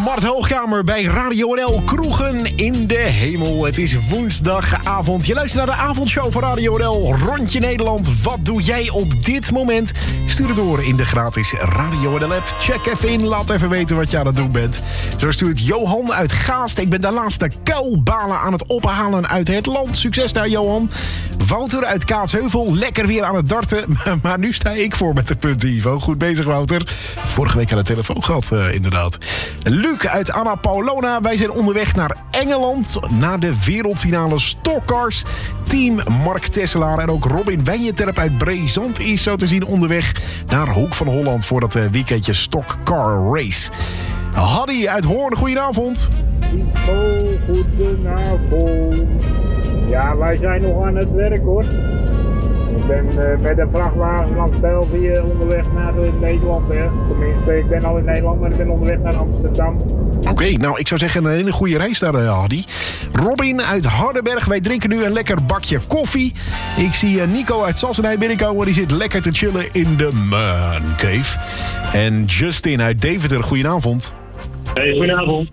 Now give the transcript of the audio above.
Mart Hoogkamer bij Radio NL Kroegen in de hemel. Het is woensdagavond. Je luistert naar de avondshow van Radio NL. Rondje Nederland. Wat doe jij op dit moment? Stuur het door in de gratis Radio NL app. Check even in. Laat even weten wat je aan het doen bent. Zo stuurt Johan uit Gaast. Ik ben de laatste kuilbalen aan het ophalen uit het land. Succes daar, Johan. Wouter uit Kaatsheuvel. Lekker weer aan het darten. Maar nu sta ik voor met de punten, Ivo. Goed bezig, Wouter. Vorige week aan de telefoon gehad, inderdaad. Luc uit Anna Paulona. Wij zijn onderweg naar Engeland. Naar de wereldfinale Stockcars. Team Mark Tesselaar en ook Robin Wijnjeterp uit Brezand is zo te zien onderweg naar Hoek van Holland voor dat weekendje Stockcar Race. Haddy uit Hoorn, goedenavond. Goedenavond. Ja, wij zijn nog aan het werk, hoor. Ik ben met een vrachtwagen langs België onderweg naar Nederland. Hè. Tenminste, ik ben al in Nederland, maar ik ben onderweg naar Amsterdam. Oké, nou, ik zou zeggen een hele goede reis daar, Haddy. Robin uit Hardenberg. Wij drinken nu een lekker bakje koffie. Ik zie Nico uit Sassenheim binnenkomen. Die zit lekker te chillen in de Man Cave. En Justin uit Deventer, goedenavond. Hey, goedenavond.